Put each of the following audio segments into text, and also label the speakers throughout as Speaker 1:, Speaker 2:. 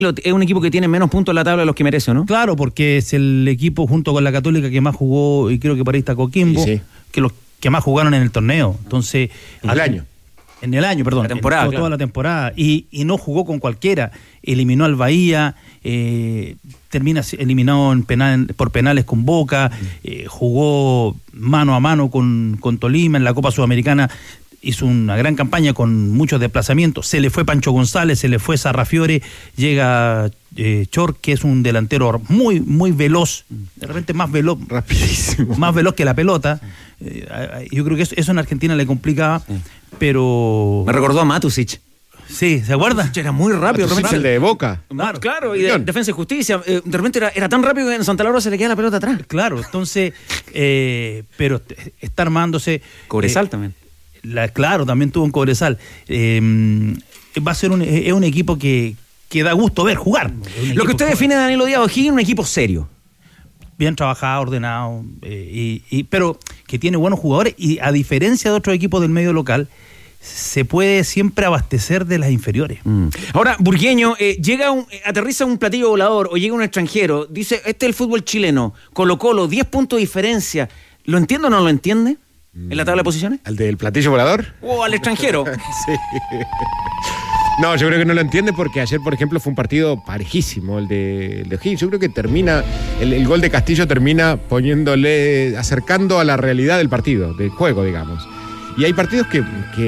Speaker 1: Es un equipo que tiene menos puntos en la tabla de los que merece, ¿no?
Speaker 2: Claro, porque es el equipo junto con la Católica que más jugó, y creo que por ahí está Coquimbo,
Speaker 3: Sí.
Speaker 2: que los que más jugaron en el torneo. Entonces,
Speaker 3: En el año.
Speaker 2: En el año, perdón.
Speaker 1: La temporada,
Speaker 2: toda la temporada. Y no jugó con cualquiera. Eliminó al Bahía, termina eliminado por penales con Boca, jugó mano a mano con Tolima en la Copa Sudamericana. Hizo una gran campaña con muchos desplazamientos. Se le fue Pancho González, se le fue Sarrafiore, llega Chor, que es un delantero muy, muy veloz, de repente más veloz,
Speaker 3: Rapidísimo.
Speaker 2: más veloz que la pelota. Yo creo que eso en Argentina le complicaba, pero...
Speaker 1: Me recordó a Matusic.
Speaker 2: Sí, ¿se acuerda?
Speaker 1: Era muy rápido.
Speaker 3: Es el de Boca.
Speaker 1: Claro, y de Defensa y Justicia. De repente era tan rápido que en Santa Laura se le queda la pelota atrás.
Speaker 2: Claro, entonces, pero está armándose...
Speaker 1: Cobresal también.
Speaker 2: Claro, también tuvo un Cobresal. Va a ser un equipo que da gusto ver jugar.
Speaker 1: Lo que usted define, Danilo Díaz O'Higgins, un equipo serio.
Speaker 2: Bien trabajado, ordenado, pero que tiene buenos jugadores, y a diferencia de otros equipos del medio local, se puede siempre abastecer de las inferiores.
Speaker 1: Ahora, Burgueño, aterriza un platillo volador o llega un extranjero, dice, este es el fútbol chileno, Colo-Colo, 10 puntos de diferencia. ¿Lo entiende o no lo entiende? ¿En la tabla de posiciones?
Speaker 3: ¿Al del platillo volador?
Speaker 1: ¿O al extranjero?
Speaker 3: Sí. No, yo creo que no lo entiende porque ayer, por ejemplo, fue un partido parejísimo el de O'Higgins. Yo creo que termina, el gol de Castillo termina acercando a la realidad del partido, del juego, digamos. Y hay partidos que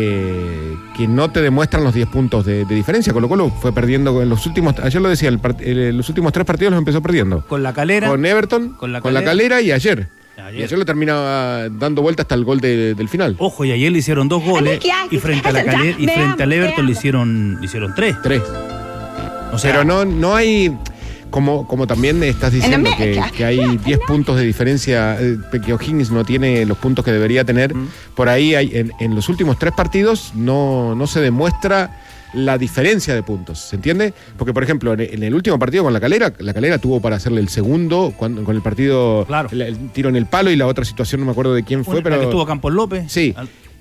Speaker 3: no te demuestran los 10 puntos de diferencia. Colo-Colo fue perdiendo en los últimos, ayer lo decía, los últimos 3 partidos los empezó perdiendo.
Speaker 2: Con la Calera.
Speaker 3: Con Everton, con la Calera y ayer. Y ayer lo terminaba dando vuelta hasta el gol del final.
Speaker 2: Ojo, y ayer le hicieron 2 goles y frente a la Calera y frente al Everton le hicieron 3.
Speaker 3: 3.
Speaker 2: O sea,
Speaker 3: pero no hay, como también estás diciendo que hay 10 puntos de diferencia, que O'Higgins no tiene los puntos que debería tener. Por ahí en los últimos 3 partidos no se demuestra la diferencia de puntos, ¿se entiende? Porque, por ejemplo, en el último partido con la Calera tuvo para hacerle el segundo, con el partido,
Speaker 2: claro,
Speaker 3: el tiro en el palo, y la otra situación no me acuerdo de quién fue, pero...
Speaker 2: que estuvo Campos López.
Speaker 3: Sí,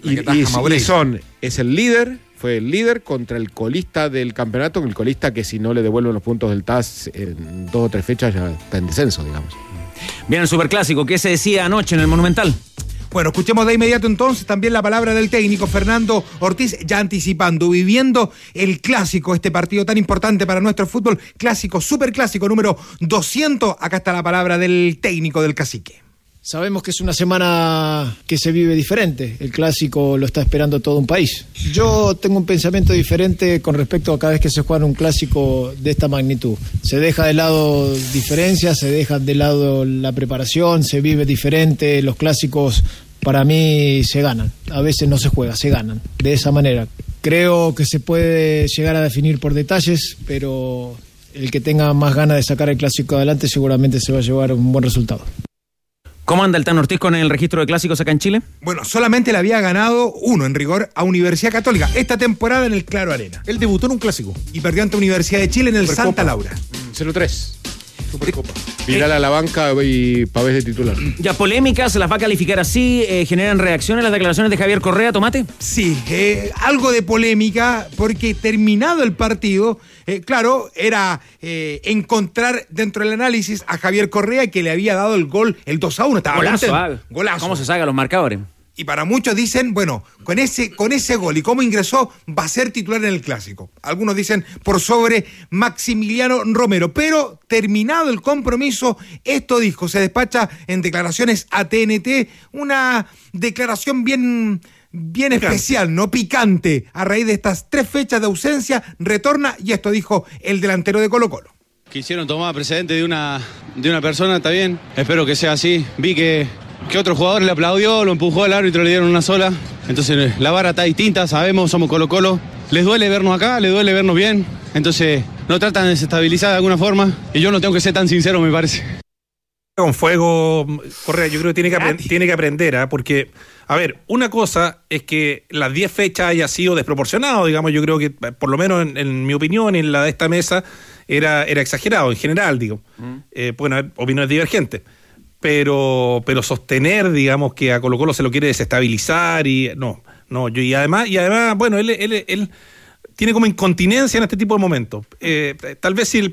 Speaker 3: fue el líder contra el colista del campeonato, el colista que si no le devuelven los puntos del TAS en 2 o 3 fechas ya está en descenso, digamos.
Speaker 1: Bien, el Superclásico, ¿qué se decía anoche en el Monumental?
Speaker 4: Bueno, escuchemos de inmediato entonces también la palabra del técnico Fernando Ortiz, ya anticipando, viviendo el clásico, este partido tan importante para nuestro fútbol, clásico, superclásico número 200. Acá está la palabra del técnico del Cacique.
Speaker 5: Sabemos que es una semana que se vive diferente, el clásico lo está esperando todo un país. Yo tengo un pensamiento diferente con respecto a cada vez que se juega un clásico de esta magnitud. Se deja de lado diferencias, se deja de lado la preparación, se vive diferente, los clásicos para mí se ganan, a veces no se juega, se ganan, de esa manera. Creo que se puede llegar a definir por detalles, pero el que tenga más ganas de sacar el clásico adelante seguramente se va a llevar un buen resultado.
Speaker 1: ¿Cómo anda el Tano Ortiz con el registro de clásicos acá en Chile?
Speaker 4: Bueno, solamente le había ganado uno, en rigor, a Universidad Católica, esta temporada en el Claro Arena.
Speaker 6: Él debutó en un clásico.
Speaker 4: Y perdió ante Universidad de Chile en el
Speaker 3: Supercopa.
Speaker 4: Santa Laura.
Speaker 3: 0-3.
Speaker 6: Supercopa.
Speaker 3: Vidal a la banca y Pavés de titular.
Speaker 1: Ya polémicas, las va a calificar así, generan reacciones las declaraciones de Javier Correa, Tomate.
Speaker 4: Sí, algo de polémica, porque terminado el partido, claro, era encontrar dentro del análisis a Javier Correa, que le había dado el gol, el 2-1. Estaba
Speaker 1: Golazo. ¿Cómo se saca los marcadores?
Speaker 4: Y para muchos dicen, bueno, con ese gol y cómo ingresó, va a ser titular en el Clásico. Algunos dicen por sobre Maximiliano Romero. Pero terminado el compromiso, esto dijo, se despacha en declaraciones a TNT, una declaración bien especial, ¿no? Picante. A raíz de estas 3 fechas de ausencia, retorna, y esto dijo el delantero de Colo-Colo.
Speaker 7: Quisieron tomar precedente de una persona, está bien. Espero que sea así. Vi que otro jugador le aplaudió, lo empujó al árbitro, le dieron una sola. Entonces la vara está distinta, sabemos, somos Colo-Colo. Les duele vernos acá, les duele vernos bien. Entonces nos tratan de desestabilizar de alguna forma. Y yo no tengo que ser tan sincero, me parece.
Speaker 6: Con fuego, Correa, yo creo que tiene que aprender, ¿eh? Porque, a ver, una cosa es que las 10 fechas haya sido desproporcionado, digamos. Yo creo que, por lo menos en mi opinión, en la de esta mesa, era exagerado, en general, digo. Pueden haber opiniones divergentes. Pero sostener, digamos, que a Colo-Colo se lo quiere desestabilizar y además, bueno, él tiene como incontinencia en este tipo de momentos. Tal vez si